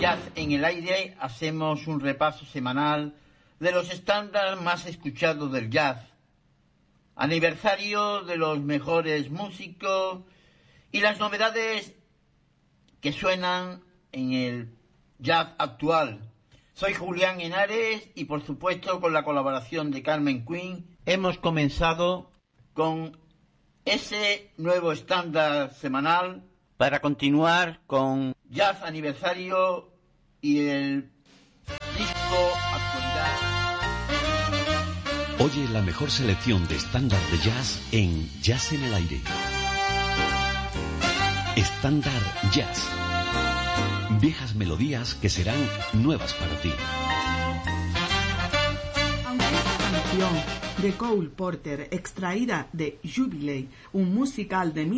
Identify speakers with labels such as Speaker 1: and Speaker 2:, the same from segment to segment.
Speaker 1: Jazz en el aire hacemos un repaso semanal de los estándares más escuchados del jazz, aniversario de los mejores músicos y las novedades que suenan en el jazz actual. Soy Julián Henares y por supuesto con la colaboración de Carmen Quinn hemos comenzado con ese nuevo estándar semanal para continuar con Jazz Aniversario y el disco Actualidad.
Speaker 2: Oye la mejor selección de estándar de jazz en Jazz en el Aire. Estándar Jazz. Viejas melodías que serán nuevas para ti.
Speaker 3: Aunque esta canción de Cole Porter, extraída de Jubilee, un musical de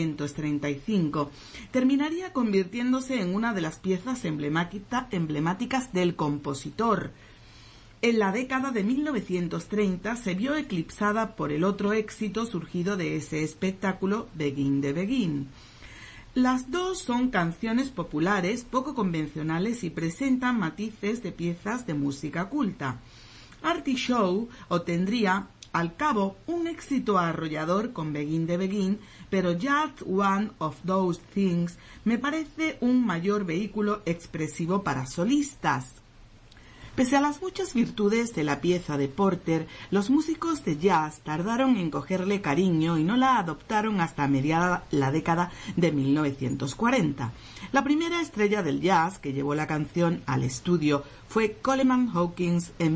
Speaker 3: 1935, terminaría convirtiéndose en una de las piezas emblemáticas del compositor. En la década de 1930 se vio eclipsada por el otro éxito surgido de ese espectáculo, Begin the Begin. Las dos son canciones populares, poco convencionales y presentan matices de piezas de música culta. Artie Shaw obtendría, al cabo, un éxito arrollador con Begin the Begin, pero Just One of Those Things me parece un mayor vehículo expresivo para solistas. Pese a las muchas virtudes de la pieza de Porter, los músicos de jazz tardaron en cogerle cariño y no la adoptaron hasta mediada la década de 1940. La primera estrella del jazz que llevó la canción al estudio fue Coleman Hawkins en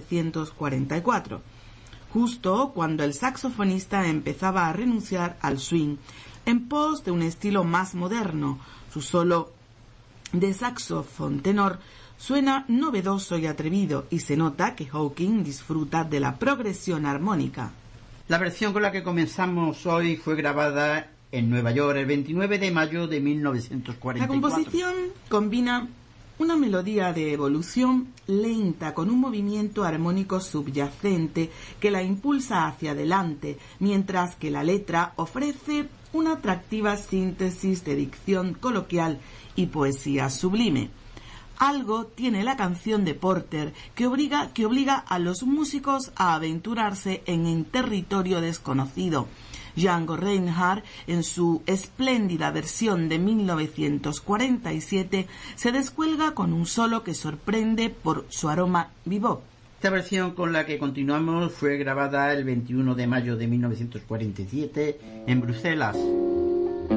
Speaker 3: 1944, justo cuando el saxofonista empezaba a renunciar al swing en pos de un estilo más moderno. Su solo de saxofón tenor suena novedoso y atrevido y se nota que Hawkins disfruta de la progresión armónica.
Speaker 1: La versión con la que comenzamos hoy fue grabada en Nueva York el 29 de mayo de 1944.
Speaker 3: La composición combina una melodía de evolución lenta con un movimiento armónico subyacente que la impulsa hacia adelante, mientras que la letra ofrece una atractiva síntesis de dicción coloquial y poesía sublime. Algo tiene la canción de Porter que obliga a los músicos a aventurarse en el territorio desconocido. Django Reinhardt, en su espléndida versión de 1947, se descuelga con un solo que sorprende por su aroma bebop.
Speaker 1: Esta versión con la que continuamos fue grabada el 21 de mayo de 1947 en Bruselas.